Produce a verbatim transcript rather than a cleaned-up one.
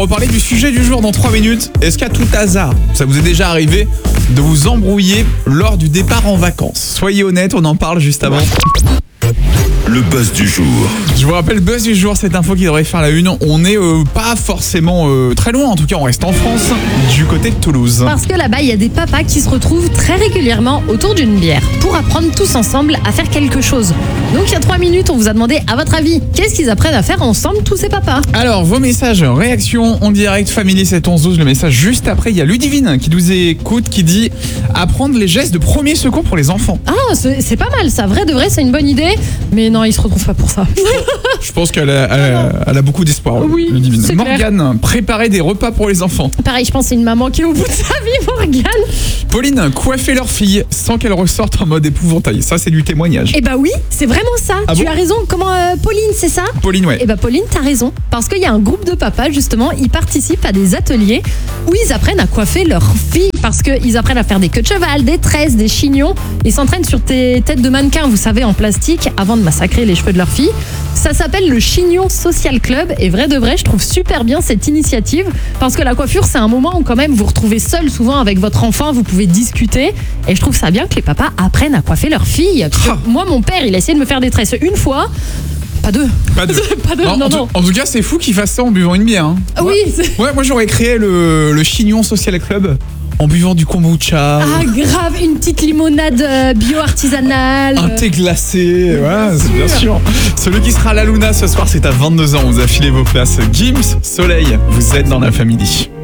reparler du sujet du jour dans trois minutes. Est-ce qu'à tout hasard, ça vous est déjà arrivé de vous embrouiller lors du départ en vacances? Soyez honnête, on en parle juste avant. Le buzz du jour. Je vous rappelle, buzz du jour, cette info qui devrait faire la une. On n'est euh, pas forcément euh, très loin, en tout cas on reste en France, du côté de Toulouse. Parce que là-bas, il y a des papas qui se retrouvent très régulièrement autour d'une bière pour apprendre tous ensemble à faire quelque chose. Donc il y a trois minutes, on vous a demandé, à votre avis, qu'est-ce qu'ils apprennent à faire ensemble tous ces papas? Alors, vos messages, réaction en direct, Family sept onze douze, le message juste après, il y a Ludivine qui nous écoute, qui dit apprendre les gestes de premier secours pour les enfants. Ah, c'est c'est pas mal ça, vrai de vrai, c'est une bonne idée. Mais non, ils se retrouvent pas pour ça. Je pense qu'elle a, elle a, elle a beaucoup d'espoir, Oui, Ludivine. c'est Morgane, préparer des repas pour les enfants. Pareil, je pense que c'est une maman qui est au bout de sa vie, Morgane. Pauline, coiffer leur fille sans qu'elle ressorte en mode épouvantail. Ça, c'est du témoignage. Eh bah oui, c'est vraiment ça. Ah tu bon as raison. Comment, euh, Pauline, c'est ça? Pauline, ouais. Eh bah Pauline, t'as raison. Parce qu'il y a un groupe de papas, justement, ils participent à des ateliers où ils apprennent à coiffer leur fille. Parce qu'ils apprennent à faire des queues de cheval, des tresses, des chignons. Ils s'entraînent sur tes têtes de mannequin, vous savez, en plastique, avant de massacrer les cheveux de leur fille. Ça s'appelle le Chignon Social Club. Et vrai de vrai, je trouve super bien cette initiative. Parce que la coiffure, c'est un moment où quand même vous vous retrouvez seul souvent avec votre enfant, vous pouvez discuter. Et je trouve ça bien que les papas apprennent à coiffer leur fille. Parce que Ah. moi, mon père, il a essayé de me faire des tresses une fois. Pas deux. Pas deux. Pas deux, Non, non, en, tout, non. en tout cas, c'est fou qu'ils fassent ça en buvant une bière. Hein. Oui, c'est... Ouais, moi j'aurais créé le, le Chignon Social Club en buvant du kombucha, Ah, grave, une petite limonade euh, bio-artisanale. un thé glacé, ouais, c'est bien sûr. Celui qui sera à la Luna ce soir, c'est à vingt-deux ans. On vous a filé vos places. Gims, Soleil, vous êtes dans la famille.